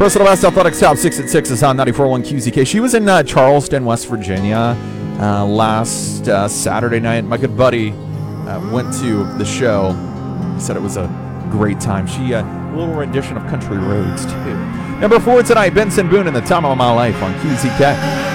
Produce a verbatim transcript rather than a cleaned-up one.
Personal Best Athletics Top six at six is on ninety-four point one Q Z K. She was in uh, Charleston, West Virginia uh, last uh, Saturday night. My good buddy uh, went to the show. He said it was a great time. She uh, a little rendition of Country Roads, too. Number four tonight, Benson Boone in The Time of My Life on Q Z K.